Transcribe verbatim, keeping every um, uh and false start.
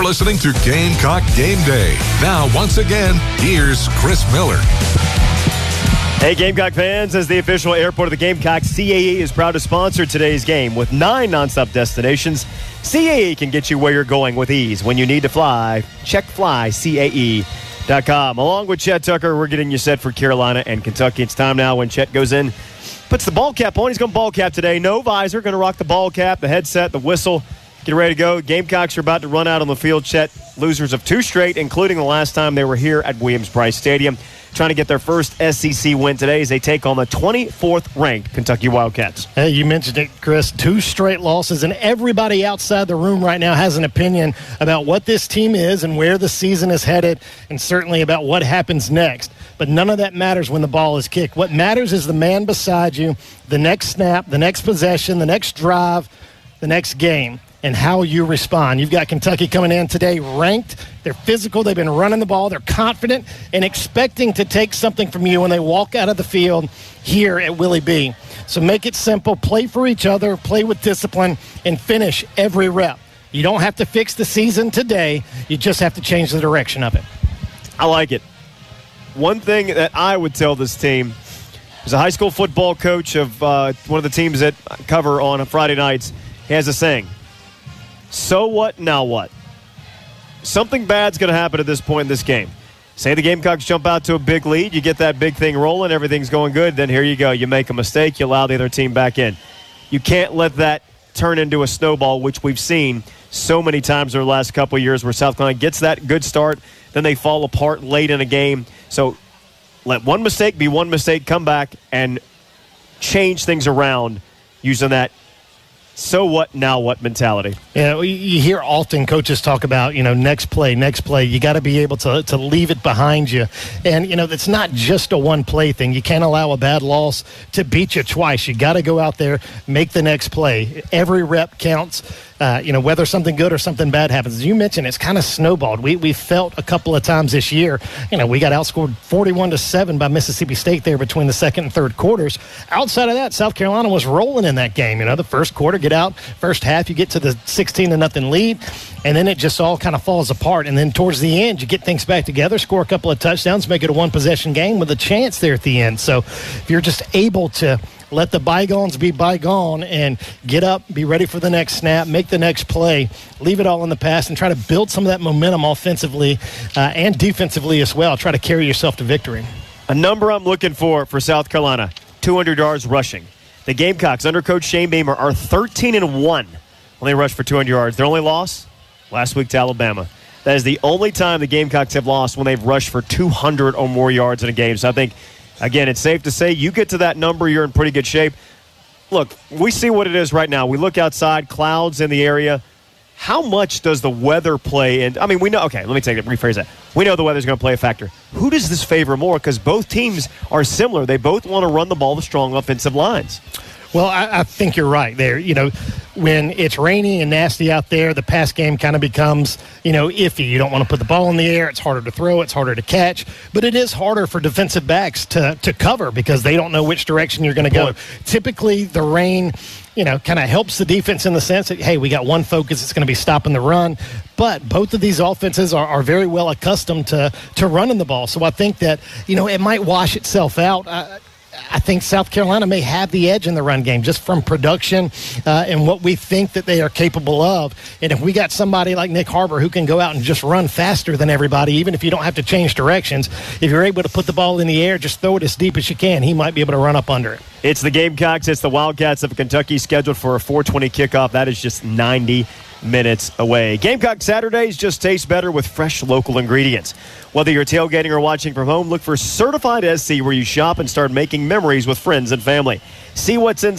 listening to Gamecock Game Day. Now, once again, here's Chris Miller. Hey, Gamecock fans, as the official airport of the Gamecock, C A E is proud to sponsor today's game. With nine nonstop destinations, C A E can get you where you're going with ease. When you need to fly, check fly C A E dot com. Along with Chet Tucker, we're getting you set for Carolina and Kentucky. It's time now when Chet goes in, puts the ball cap on. He's going to ball cap today. No visor, going to rock the ball cap, the headset, the whistle. Get ready to go. Gamecocks are about to run out on the field. Chet, losers of two straight, including the last time they were here at Williams-Brice Stadium, trying to get their first S E C win today as they take on the twenty-fourth ranked Kentucky Wildcats. Hey, you mentioned it, Chris. Two straight losses, and everybody outside the room right now has an opinion about what this team is and where the season is headed, and certainly about what happens next. But none of that matters when the ball is kicked. What matters is the man beside you, the next snap, the next possession, the next drive, the next game, and how you respond. You've got Kentucky coming in today ranked. They're physical. They've been running the ball. They're confident and expecting to take something from you when they walk out of the field here at Willie B. So make it simple. Play for each other. Play with discipline and finish every rep. You don't have to fix the season today. You just have to change the direction of it. I like it. One thing that I would tell this team, as a high school football coach of uh, one of the teams that I cover on Friday nights, he has a saying. So what, now what? Something bad's going to happen at this point in this game. Say the Gamecocks jump out to a big lead, you get that big thing rolling, everything's going good, then here you go. You make a mistake, you allow the other team back in. You can't let that turn into a snowball, which we've seen so many times over the last couple of years where South Carolina gets that good start, then they fall apart late in a game. So let one mistake be one mistake, come back and change things around using that so what, now what mentality. Yeah, you hear often coaches talk about, you know, next play, next play. You got to be able to to leave it behind you. And, you know, it's not just a one-play thing. You can't allow a bad loss to beat you twice. You got to go out there, make the next play. Every rep counts. Uh, you know, whether something good or something bad happens. As you mentioned, it's kind of snowballed. We we felt a couple of times this year, you know, we got outscored forty-one to seven by Mississippi State there between the second and third quarters. Outside of that, South Carolina was rolling in that game. You know, the first quarter, get out, first half, you get to the sixteen to nothing lead, and then it just all kind of falls apart. And then towards the end, you get things back together, score a couple of touchdowns, make it a one-possession game with a chance there at the end. So if you're just able to let the bygones be bygone and get up, be ready for the next snap, make the next play, leave it all in the past, and try to build some of that momentum offensively uh, and defensively as well. Try to carry yourself to victory. A number I'm looking for for South Carolina, two hundred yards rushing. The Gamecocks, under Coach Shane Beamer, are thirteen and one when they rush for two hundred yards. Their only loss last week to Alabama. That is the only time the Gamecocks have lost when they've rushed for two hundred or more yards in a game. So I think, again, it's safe to say you get to that number, you're in pretty good shape. Look, we see what it is right now. We look outside, clouds in the area. How much does the weather play? And I mean, we know. Okay, let me take it. Rephrase that. We know the weather's going to play a factor. Who does this favor more? Because both teams are similar. They both want to run the ball with strong offensive lines. Well, I, I think you're right there. You know, when it's rainy and nasty out there, the pass game kind of becomes, you know, iffy. You don't want to put the ball in the air. It's harder to throw. It's harder to catch. But it is harder for defensive backs to, to cover because they don't know which direction you're going to go. Typically, the rain, you know, kind of helps the defense in the sense that, hey, we got one focus. It's going to be stopping the run. But both of these offenses are, are very well accustomed to, to running the ball. So I think that, you know, it might wash itself out. I, I think South Carolina may have the edge in the run game just from production uh, and what we think that they are capable of. And if we got somebody like Nick Harbor who can go out and just run faster than everybody, even if you don't have to change directions, if you're able to put the ball in the air, just throw it as deep as you can, he might be able to run up under it. It's the Gamecocks. It's the Wildcats of Kentucky scheduled for a four twenty kickoff. That is just ninety minutes away. Gamecock Saturdays just taste better with fresh local ingredients. Whether you're tailgating or watching from home, look for Certified S C where you shop and start making memories with friends and family. See what's in